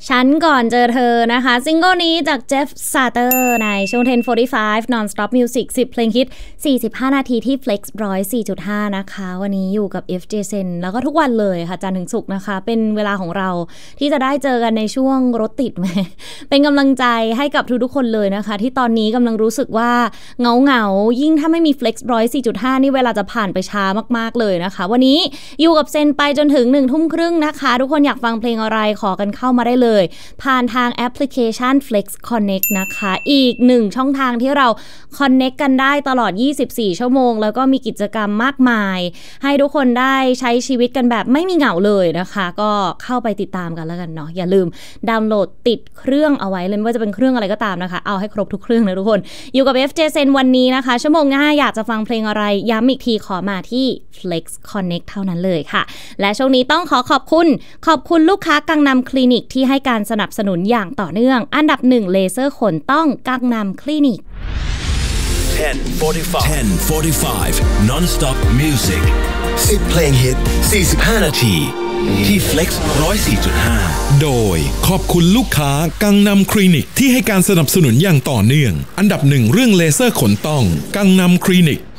ฉันก่อนเจอเธอนะคะซิงเกิลนี้จากเจฟซาเตอร์ในช่วง 10:45 Non-Stop Music 10 เพลงฮิต45 นาทีที่ Flex 104.5 นะคะวันนี้อยู่กับ FJ Sen แล้วก็ทุกวันเลยค่ะจันทร์ถึงศุกร์นะคะเป็นเวลาของเราที่จะได้เจอกันในช่วงรถติดไหมเป็นกำลังใจให้กับทุกๆคนเลยนะคะที่ตอนนี้กำลังรู้สึกว่าเหงายิ่งถ้าไม่มี Flex 104.5 นี่เวลาจะผ่านไปช้ามากๆเลยนะคะวันนี้อยู่กับเซนไปจนถึง 19:30 น.นะคะทุกคนอยากฟังเพลงอะไรขอกันเข้ามาได้เลยผ่านทางแอปพลิเคชัน Flex Connect นะคะอีกหนึ่งช่องทางที่เรา Connect กันได้ตลอด24ชั่วโมงแล้วก็มีกิจกรรมมากมายให้ทุกคนได้ใช้ชีวิตกันแบบไม่มีเหงาเลยนะคะก็เข้าไปติดตามกันแล้วกันเนาะอย่าลืมดาวน์โหลดติดเครื่องเอาไว้เลยไม่ว่าจะเป็นเครื่องอะไรก็ตามนะคะเอาให้ครบทุกเครื่องนะทุกคนอยู่กับ FJ Sen วันนี้นะคะชั่วโมงหน้าอยากจะฟังเพลงอะไรย้ำอีกทีขอมาที่ Flex Connect เท่านั้นเลยค่ะและช่วงนี้ต้องขอบคุณลูกค้ากังนำคลินิกที่ให้การสนับสนุนอย่างต่อเนื่องอันดับ1เลเซอร์ขนต้องกังนำคลินิก 10:45 Non-Stop Music 10 เพลงฮิต45 นาทีที่ Flex 104.5 โดยขอบคุณลูกค้ากังนำคลินิกที่ให้การสนับสนุนอย่างต่อเนื่องอันดับ1เรื่องเลเซอร์ขนต้องกังนำคลินิก